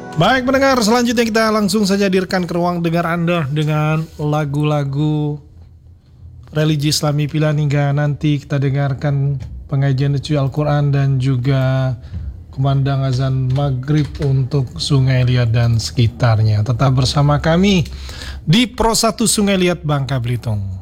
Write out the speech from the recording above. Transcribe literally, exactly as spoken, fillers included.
Baik pendengar, selanjutnya kita langsung saja hadirkan ke ruang dengar Anda dengan lagu-lagu religi Islami pilihan hingga nanti kita dengarkan pengajian suci Al-Quran dan juga kumandang azan maghrib untuk Sungai Liat dan sekitarnya. Tetap bersama kami di Pro satu Sungai Liat, Bangka Belitung.